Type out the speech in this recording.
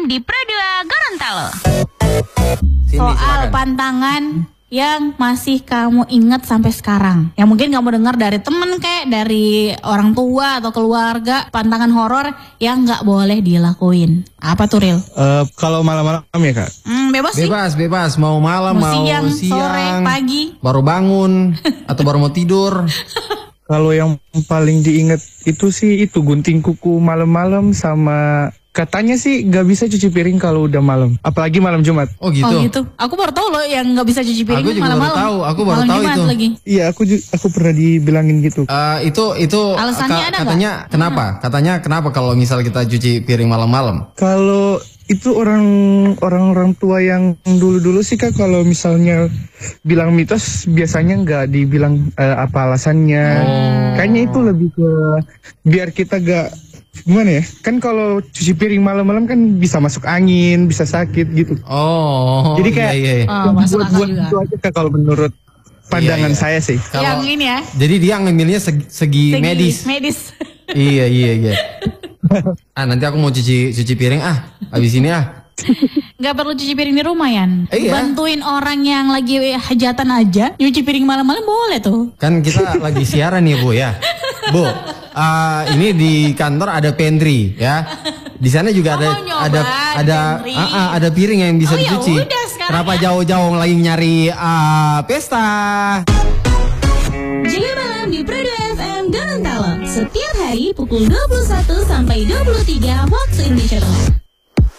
di Pro 2 Gorontalo. Sini, Soal silakan. pantangan yang masih kamu ingat sampai sekarang, yang mungkin kamu dengar dari temen kayak dari orang tua atau keluarga, pantangan horor yang nggak boleh dilakuin. Apa tuh, Ril? Kalau malam-malam ya kak? Bebas sih. Bebas. Mau malam, mau Siang, siang, sore, pagi. baru bangun, atau baru mau tidur. Kalau yang paling diingat itu sih itu gunting kuku malam-malam, sama katanya sih nggak bisa cuci piring kalau udah malam, apalagi malam Jumat. Oh gitu. Oh gitu. Aku baru tahu loh yang nggak bisa cuci piring Aku juga malam-malam. baru tahu, aku baru Malam tahu Jumat itu. lagi. Iya, aku pernah dibilangin gitu. Itu Alasannya ada katanya kenapa? Katanya kenapa kalau misal kita cuci piring malam-malam? Kalau itu orang tua yang dulu-dulu sih kak, kalau misalnya bilang mitos biasanya nggak dibilang apa alasannya. Kayaknya itu lebih ke biar kita gak gimana ya? Kan kalau cuci piring malam-malam kan bisa masuk angin, bisa sakit gitu. Oh. Jadi kayak iya. Oh, masuk akal buat juga. itu aja kak kalau menurut pandangan Iya. saya sih. Kalau- Yang ini ya. Jadi dia ngambilnya segi medis. Medis. Iya. Nanti aku mau cuci piring habis ini Gak perlu cuci piring di rumah, Yan. Iya. Bantuin orang yang lagi hajatan aja, nyuci piring malam-malam boleh tuh. Kan kita lagi siaran nih Bu ya. Bu, ini di kantor ada pantry ya. Di sana juga Oh, mau nyoba pantry. ada piring yang bisa Oh, ya dicuci. udah, sekarang Kenapa ya. jauh-jauh lagi nyari pesta? Jaga malam di Pro 2 FM Gorontalo. Setiap hari pukul 21 sampai 23 waktu Indonesia Tengah.